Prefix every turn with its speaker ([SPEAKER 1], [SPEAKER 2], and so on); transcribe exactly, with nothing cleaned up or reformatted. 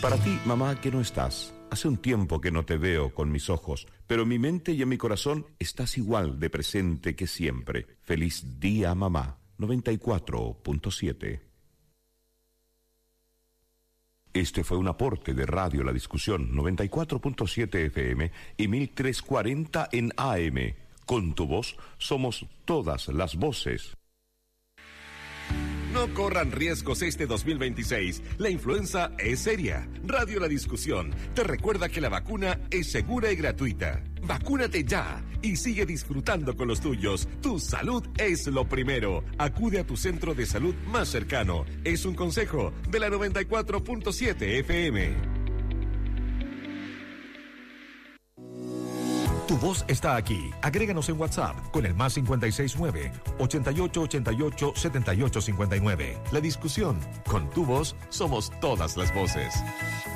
[SPEAKER 1] Para ti, mamá, que no estás. Hace un tiempo que no te veo con mis ojos, pero en mi mente y en mi corazón estás igual de presente que siempre. Feliz día, mamá. noventa y cuatro punto siete. Este fue un aporte de Radio La Discusión, noventa y cuatro punto siete F M y mil trescientos cuarenta en A M. Con tu voz somos todas las voces.
[SPEAKER 2] No corran riesgos este dos mil veintiséis. La influenza es seria. Radio La Discusión te recuerda que la vacuna es segura y gratuita. Vacúnate ya y sigue disfrutando con los tuyos. Tu salud es lo primero. Acude a tu centro de salud más cercano. Es un consejo de la noventa y cuatro punto siete F M.
[SPEAKER 3] Tu voz está aquí. Agréganos en WhatsApp con el más cincuenta y seis nueve, ochenta y ocho ochenta y ocho, setenta y ocho cincuenta y nueve. La Discusión. Con tu voz somos todas las voces.